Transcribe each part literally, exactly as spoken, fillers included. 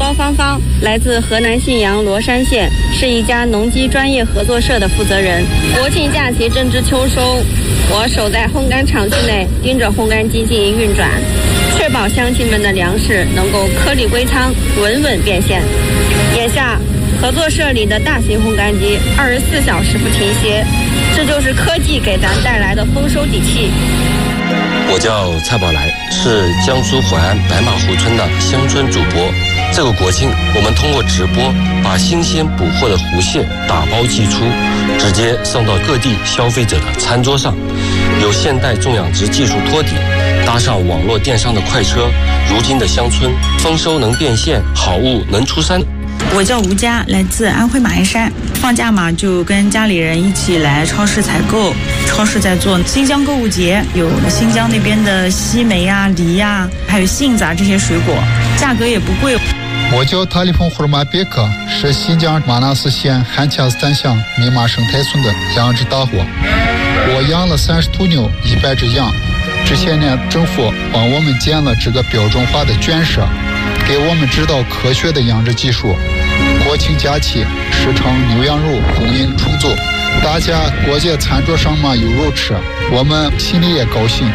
包芳芳，来自河南信阳罗山县，是一家农机专业合作社的负责人。国庆假期正值秋收，我守在烘干厂区内，盯着烘干机进行运转，确保乡亲们的粮食能够颗粒归仓，稳稳变现。眼下，合作社里的大型烘干机二十四小时不停歇，这就是科技给咱带来的丰收底气。 我叫蔡宝来，是江苏淮安白马湖村的乡村主播。这个国庆，我们通过直播把新鲜捕获的湖蟹打包寄出，直接送到各地消费者的餐桌上。有现代种养殖技术托底，搭上网络电商的快车，如今的乡村丰收能变现，好物能出山。 我叫吴佳，来自安徽马鞍山。放假嘛，就跟家里人一起来超市采购。超市在做新疆购物节，有新疆那边的西梅啊、梨啊，还有杏子啊这些水果，价格也不贵。 我叫塔里蓬胡尔马别克，是新疆玛纳斯县汉恰斯坦乡密码生态村的养殖大户。我养了三十头牛，一百只羊。之前呢，政府帮我们建了这个标准化的圈舍，给我们指导科学的养殖技术。国庆假期，市场牛羊肉供应充足，大家过节餐桌上嘛有肉吃，我们心里也高兴。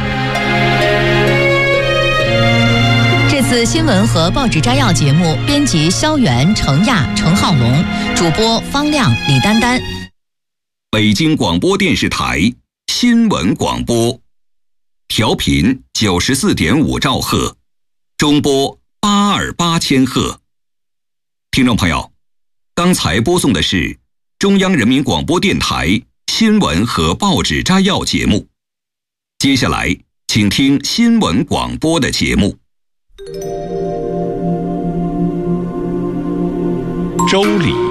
这次新闻和报纸摘要节目编辑肖元、程亚、程浩龙，主播方亮、李丹丹。 北京广播电视台新闻广播，调频九十四点五兆赫，中波八二八千赫。听众朋友，刚才播送的是中央人民广播电台新闻和报纸摘要节目。接下来，请听新闻广播的节目。 周礼。